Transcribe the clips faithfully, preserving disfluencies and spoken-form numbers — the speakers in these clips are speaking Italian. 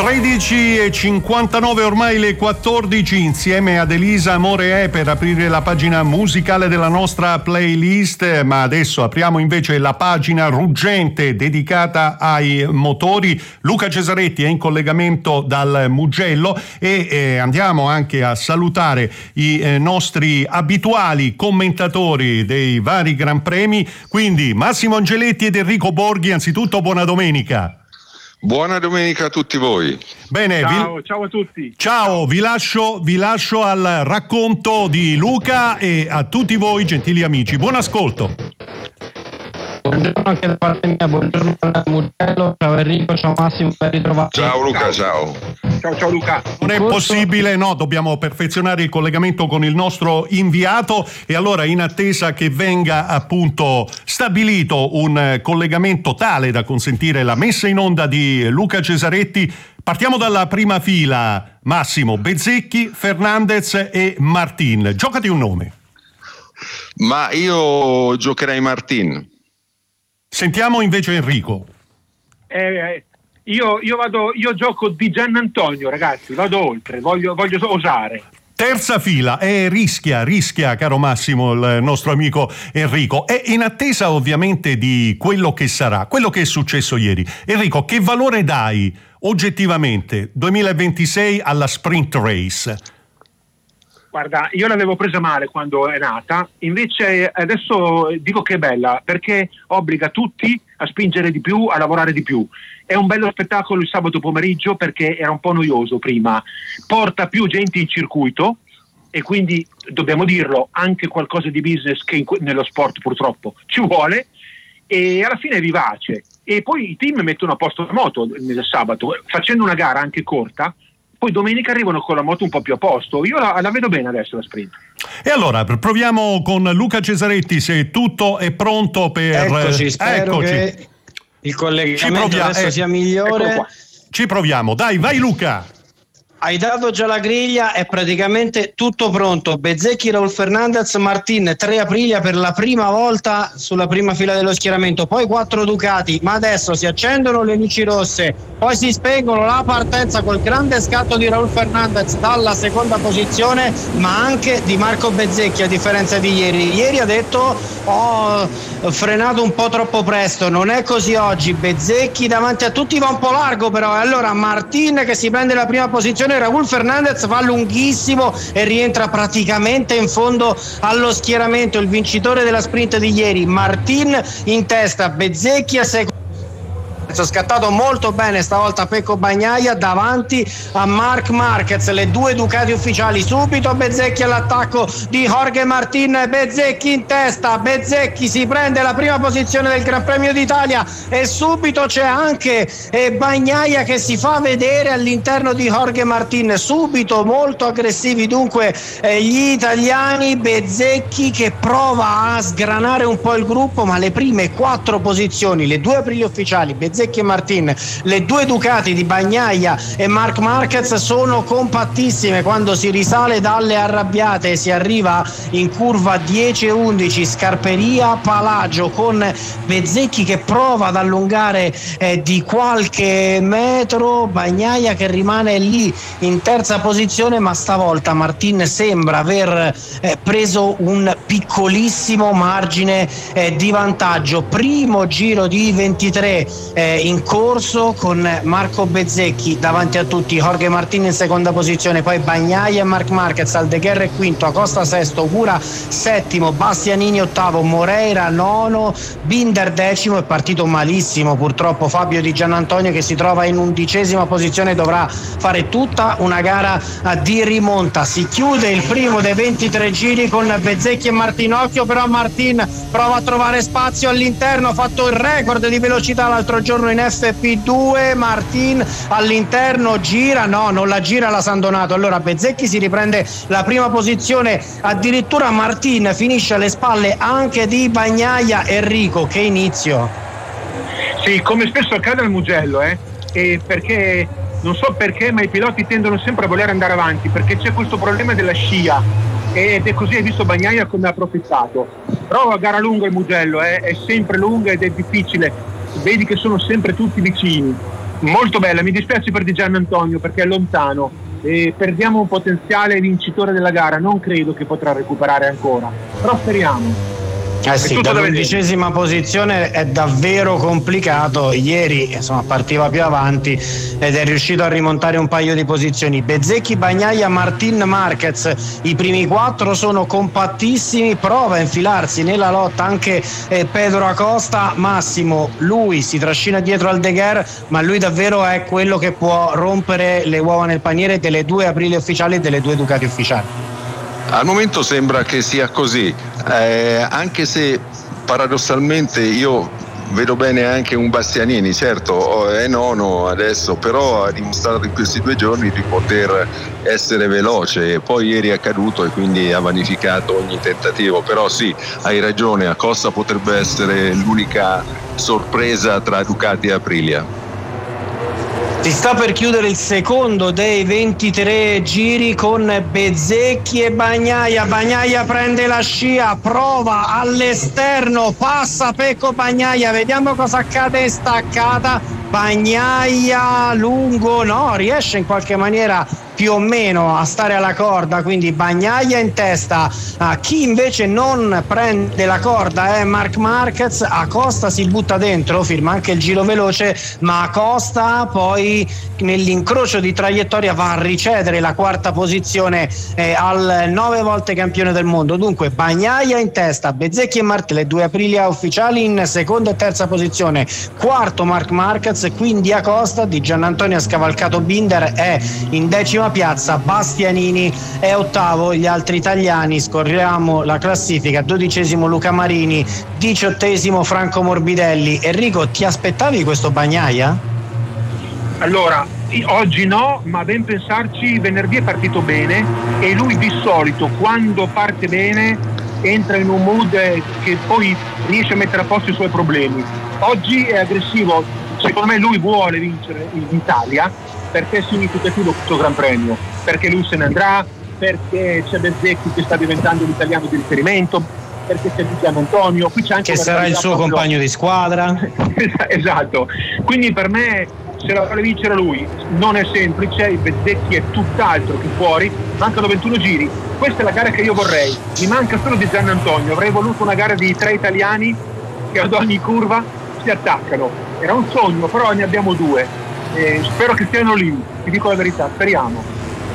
tredici e cinquantanove, ormai le quattordici, insieme ad Elisa Amore è per aprire la pagina musicale della nostra playlist, ma adesso apriamo invece la pagina ruggente dedicata ai motori. Luca Cesaretti è in collegamento dal Mugello e eh, andiamo anche a salutare i eh, nostri abituali commentatori dei vari Gran Premi, quindi Massimo Angeletti ed Enrico Borghi. Anzitutto buona domenica. Buona domenica a tutti voi. Bene, ciao, vi... ciao a tutti. Ciao, vi lascio, vi lascio al racconto di Luca e a tutti voi, gentili amici. Buon ascolto. Buongiorno anche da parte mia, buongiorno al Mugello, ciao Enrico, ciao Massimo, ben ritrovati. Ciao Luca, ciao. Ciao, ciao Luca. Non è possibile, no, dobbiamo perfezionare il collegamento con il nostro inviato e allora, in attesa che venga appunto stabilito un collegamento tale da consentire la messa in onda di Luca Cesaretti, partiamo dalla prima fila. Massimo, Bezzecchi, Fernandez e Martin. Giocati un nome. Ma io giocherei Martin. Sentiamo invece Enrico. Eh, io, io vado, io gioco di Giannantonio, ragazzi, vado oltre, voglio, voglio osare. Terza fila, e rischia, rischia, caro Massimo, il nostro amico Enrico. È in attesa ovviamente di quello che sarà, quello che è successo ieri. Enrico, che valore dai oggettivamente duemilaventisei alla sprint race? Guarda, io l'avevo presa male quando è nata, invece adesso dico che è bella, perché obbliga tutti a spingere di più, a lavorare di più. È un bello spettacolo il sabato pomeriggio perché era un po' noioso prima, porta più gente in circuito e quindi, dobbiamo dirlo, anche qualcosa di business che in, nello sport purtroppo ci vuole, e alla fine è vivace. E poi i team mettono a posto la moto nel sabato, facendo una gara anche corta. Poi domenica arrivano con la moto un po' più a posto. Io la, la vedo bene adesso la sprint. E allora proviamo con Luca Cesaretti, se tutto è pronto per... Eccoci, spero Eccoci. che il collegamento adesso eh, sia migliore. Ci proviamo, dai, vai Luca. Hai dato già la griglia, è praticamente tutto pronto. Bezzecchi, Raul Fernandez, Martin, tre Aprilia per la prima volta sulla prima fila dello schieramento, poi quattro Ducati, ma adesso si accendono le luci rosse, poi si spengono, la partenza col grande scatto di Raul Fernandez dalla seconda posizione, ma anche di Marco Bezzecchi, a differenza di ieri. Ieri ha detto ho frenato un po' troppo presto, non è così oggi. Bezzecchi davanti a tutti va un po' largo però, e allora Martin che si prende la prima posizione, Raul Fernandez va lunghissimo e rientra praticamente in fondo allo schieramento. Il vincitore della sprint di ieri, Martin in testa, Bezzecchi a seconda. Scattato molto bene stavolta Pecco Bagnaia davanti a Marc Marquez, le due Ducati ufficiali. Subito Bezzecchi all'attacco di Jorge Martin, Bezzecchi in testa, Bezzecchi si prende la prima posizione del Gran Premio d'Italia e subito c'è anche eh, Bagnaia che si fa vedere all'interno di Jorge Martin, subito molto aggressivi dunque eh, gli italiani. Bezzecchi che prova a sgranare un po' il gruppo, ma le prime quattro posizioni, le due Aprilia ufficiali, Bezzecchi e Martin, le due Ducati di Bagnaia e Marc Marquez sono compattissime. Quando si risale dalle arrabbiate e si arriva in curva dieci e undici, Scarperia Palagio, con Bezzecchi che prova ad allungare eh, di qualche metro, Bagnaia che rimane lì in terza posizione, ma stavolta Martin sembra aver eh, preso un piccolissimo margine eh, di vantaggio. Primo giro di ventitré eh, in corso con Marco Bezzecchi davanti a tutti, Jorge Martin in seconda posizione, poi Bagnaia e Marc Marquez, Aldeguerre quinto, Acosta sesto, Cura settimo, Bastianini ottavo, Moreira nono, Binder decimo. È partito malissimo purtroppo Fabio Di Giannantonio che si trova in undicesima posizione, dovrà fare tutta una gara di rimonta. Si chiude il primo dei ventitré giri con Bezzecchi e Martin. Occhio però, Martin prova a trovare spazio all'interno, ha fatto il record di velocità l'altro giorno in F P due. Martin all'interno gira, no, non la gira la San Donato. Allora Bezzecchi si riprende la prima posizione, addirittura Martin finisce alle spalle anche di Bagnaia. Enrico, che inizio! Sì, come spesso accade al Mugello, eh? E perché non so perché, ma i piloti tendono sempre a voler andare avanti perché c'è questo problema della scia, ed è così. Hai visto Bagnaia come ha approfittato. Però a gara lunga il Mugello eh? È sempre lunga ed è difficile, vedi che sono sempre tutti vicini. Molto bella, mi dispiace per Di Giannantonio perché è lontano e perdiamo un potenziale vincitore della gara, non credo che potrà recuperare ancora, però speriamo. Eh sì, dall'undicesima posizione è davvero complicato. Ieri insomma partiva più avanti ed è riuscito a rimontare un paio di posizioni. Bezzecchi, Bagnaia, Martin, Marquez, i primi quattro sono compattissimi, prova a infilarsi nella lotta anche eh, Pedro Acosta. Massimo, lui si trascina dietro Aldeguer, ma lui davvero è quello che può rompere le uova nel paniere delle due Aprilia ufficiali e delle due Ducati ufficiali. Al momento sembra che sia così, eh, anche se paradossalmente io vedo bene anche un Bastianini, certo è nono adesso, però ha dimostrato in questi due giorni di poter essere veloce, poi ieri è caduto e quindi ha vanificato ogni tentativo, però sì, hai ragione, Acosta potrebbe essere l'unica sorpresa tra Ducati e Aprilia. Si sta per chiudere il secondo dei ventitré giri con Bezzecchi e Bagnaia. Bagnaia prende la scia, prova all'esterno, passa Pecco Bagnaia, vediamo cosa accade in staccata. Bagnaia lungo, no, riesce in qualche maniera più o meno a stare alla corda, quindi Bagnaia in testa. A chi invece non prende la corda è Marc Marquez. Acosta si butta dentro, firma anche il giro veloce, ma Acosta poi nell'incrocio di traiettoria va a ricedere la quarta posizione eh, al nove volte campione del mondo. Dunque Bagnaia in testa, Bezzecchi e Martin, le due Aprilia ufficiali in seconda e terza posizione, quarto Marc Marquez, quindi Acosta. Di Giannantonio ha scavalcato Binder, è in decima piazza, Bastianini è ottavo, gli altri italiani scorriamo la classifica: dodicesimo Luca Marini, diciottesimo Franco Morbidelli. Enrico, ti aspettavi questo Bagnaia? Allora, oggi no, ma a ben pensarci venerdì è partito bene e lui di solito quando parte bene entra in un mood che poi riesce a mettere a posto i suoi problemi. Oggi è aggressivo, secondo me lui vuole vincere in Italia perché è significativo questo Gran Premio, perché lui se ne andrà, perché c'è Bezzecchi che sta diventando l'italiano di riferimento, perché c'è Di Giannantonio, qui c'è anche che sarà il suo proprio compagno di squadra. Esatto, quindi per me se la vuole vincere lui non è semplice, il Bezzecchi è tutt'altro che fuori, mancano ventuno giri, questa è la gara che io vorrei, mi manca solo Di Giannantonio, avrei voluto una gara di tre italiani che ad ogni curva si attaccano, era un sogno, però ne abbiamo due. Eh, spero che stiano lì, ti dico la verità, speriamo.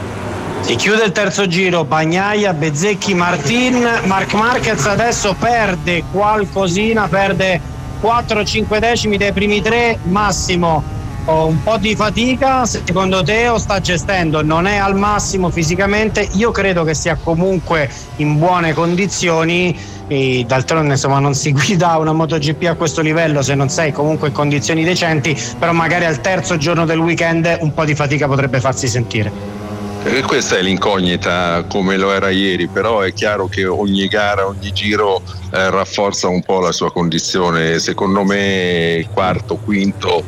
Si chiude il terzo giro, Bagnaia, Bezzecchi, Martin. Marc Marquez adesso perde qualcosina, perde quattro cinque decimi dai primi tre. Massimo, oh, un po' di fatica secondo te o sta gestendo? Non è al massimo fisicamente, io credo che sia comunque in buone condizioni. E d'altronde insomma non si guida una MotoGP a questo livello se non sei comunque in condizioni decenti, però magari al terzo giorno del weekend un po' di fatica potrebbe farsi sentire. E questa è l'incognita come lo era ieri, però è chiaro che ogni gara, ogni giro eh, rafforza un po' la sua condizione. Secondo me quarto, quinto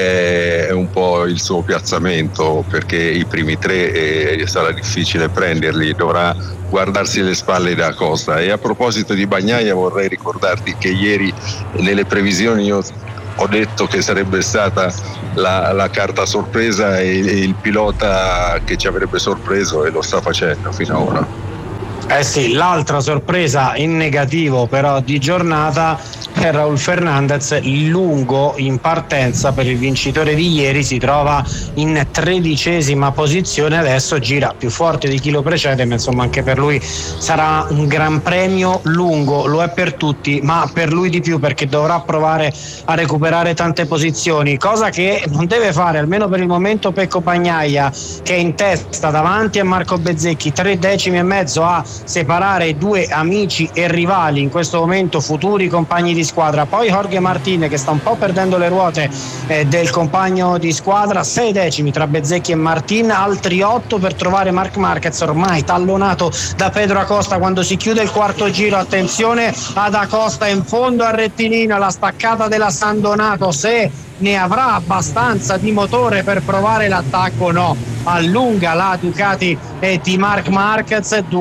è, è un po' il suo piazzamento, perché i primi tre eh, sarà difficile prenderli, dovrà guardarsi le spalle da Acosta. E a proposito di Bagnaia vorrei ricordarti che ieri nelle previsioni io ho detto che sarebbe stata la, la carta sorpresa e, e il pilota che ci avrebbe sorpreso, e lo sta facendo fino ad ora. Eh sì, l'altra sorpresa in negativo però di giornata è Raul Fernandez, lungo in partenza per il vincitore di ieri, si trova in tredicesima posizione, adesso gira più forte di chi lo precede, ma insomma anche per lui sarà un gran premio lungo, lo è per tutti, ma per lui di più perché dovrà provare a recuperare tante posizioni, cosa che non deve fare almeno per il momento Pecco Bagnaia, che è in testa davanti a Marco Bezzecchi, tre decimi e mezzo a separare due amici e rivali in questo momento, futuri compagni di squadra. Poi Jorge Martin che sta un po' perdendo le ruote eh, del compagno di squadra, sei decimi tra Bezzecchi e Martin, altri otto per trovare Marc Marquez ormai tallonato da Pedro Acosta quando si chiude il quarto giro. Attenzione ad Acosta in fondo al rettilineo, la staccata della San Donato, se ne avrà abbastanza di motore per provare l'attacco, no, allunga la Ducati e di Marc Marquez, Ducati che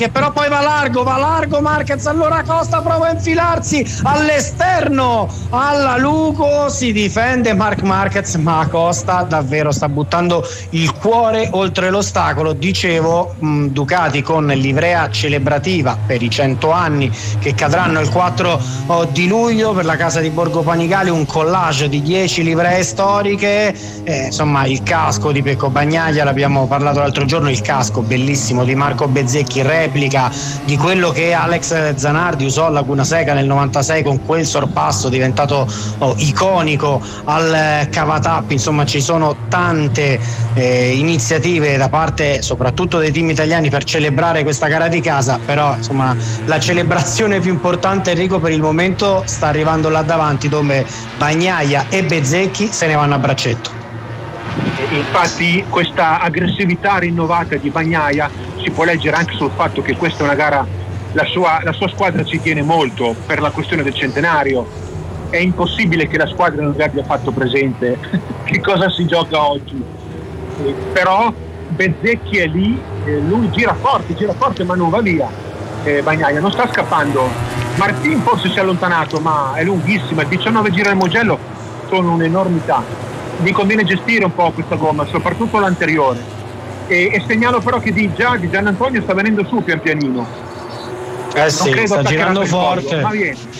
che però poi va largo, va largo Marquez, allora Costa prova a infilarsi all'esterno, alla Lugo, si difende Marc Marquez, ma Costa davvero sta buttando il cuore oltre l'ostacolo. Dicevo, mh, Ducati con livrea celebrativa per i cento anni che cadranno il quattro di luglio per la casa di Borgo Panigale, un collage di dieci livree storiche, eh, insomma il casco di Pecco Bagnaia, l'abbiamo parlato l'altro giorno, il casco bellissimo di Marco Bezzecchi, replica di quello che Alex Zanardi usò a Laguna Seca nel novantasei con quel sorpasso diventato oh, iconico al Cavatappi. Insomma ci sono tante eh, iniziative da parte soprattutto dei team italiani per celebrare questa gara di casa, però insomma la celebrazione più importante, Enrico, per il momento sta arrivando là davanti, dove Bagnaia e Bezzecchi se ne vanno a braccetto. Infatti questa aggressività rinnovata di Bagnaia si può leggere anche sul fatto che questa è una gara, la sua, la sua squadra ci tiene molto per la questione del centenario. È impossibile che la squadra non vi abbia fatto presente che cosa si gioca oggi, eh, però Bezzecchi è lì, eh, lui gira forte, gira forte ma non va via. eh, Bagnaia non sta scappando. Martin forse si è allontanato, ma è lunghissima, diciannove giri al Mugello sono un'enormità, gli conviene gestire un po' questa gomma, soprattutto l'anteriore, e, e segnalo però che di già di Gian Antonio sta venendo su pian pianino, eh sì, sta girando forte, podio, ma viene.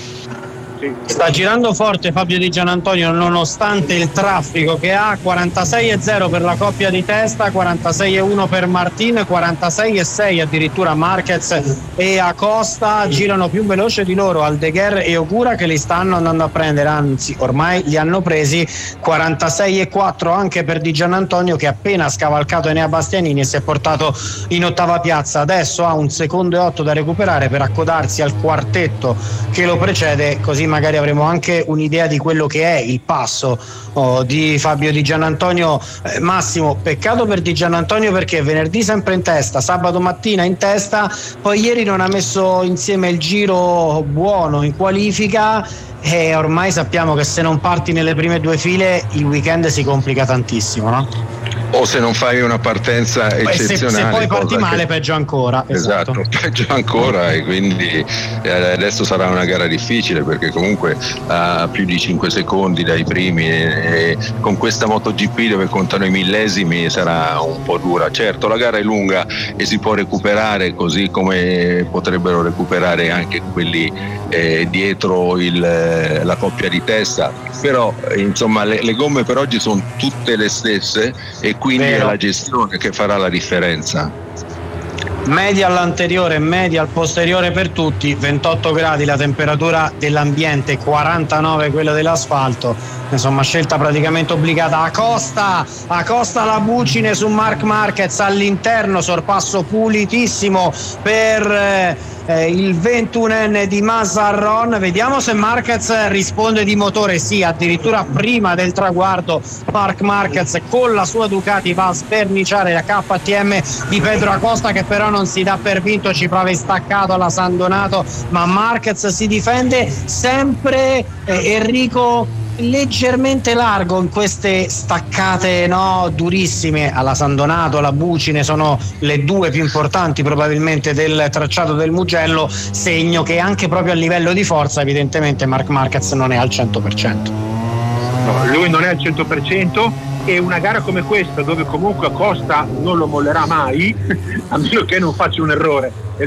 Sta girando forte Fabio Di Gianantonio nonostante il traffico che ha. Quarantasei e zero per la coppia di testa, quarantasei e uno per Martin, quarantasei e sei addirittura Marquez e Acosta. Girano più veloce di loro Aldeguer e Ogura, che li stanno andando a prendere, anzi ormai li hanno presi. Quarantasei e quattro anche per Di Gianantonio, che appena scavalcato Enea Bastianini e si è portato in ottava piazza. Adesso ha un secondo e otto da recuperare per accodarsi al quartetto che lo precede, così magari avremo anche un'idea di quello che è il passo oh, di Fabio Di Gianantonio. eh, Massimo, peccato per Di Gianantonio perché venerdì sempre in testa, sabato mattina in testa, poi ieri non ha messo insieme il giro buono in qualifica e ormai sappiamo che se non parti nelle prime due file il weekend si complica tantissimo, no? O se non fai una partenza eccezionale, se, se poi parti male che... peggio ancora. Esatto, esatto, peggio ancora, e quindi eh, adesso sarà una gara difficile perché comunque ha più di cinque secondi dai primi e, e con questa MotoGP dove contano i millesimi sarà un po' dura. Certo, la gara è lunga e si può recuperare, così come potrebbero recuperare anche quelli eh, dietro il, la coppia di testa, però insomma le, le gomme per oggi sono tutte le stesse e quindi Vero. È la gestione che farà la differenza. Media all'anteriore, media al posteriore per tutti, ventotto gradi la temperatura dell'ambiente, quarantanove quella dell'asfalto, insomma scelta praticamente obbligata. Acosta, Acosta la bucine su Marc Marquez all'interno, sorpasso pulitissimo per eh, Eh, il ventunenne di Mazarron. Vediamo se Marquez risponde di motore. Sì, addirittura prima del traguardo Marc Marquez con la sua Ducati va a sperniciare la K T M di Pedro Acosta, che però non si dà per vinto, ci prova in staccato alla San Donato, ma Marquez si difende sempre. eh, Enrico leggermente largo in queste staccate, no, durissime alla San Donato, alla Bucine, sono le due più importanti probabilmente del tracciato del Mugello, segno che anche proprio a livello di forza evidentemente Marc Marquez non è al cento per cento. No, lui non è al cento per cento, e una gara come questa dove comunque Acosta non lo mollerà mai a meno che non faccia un errore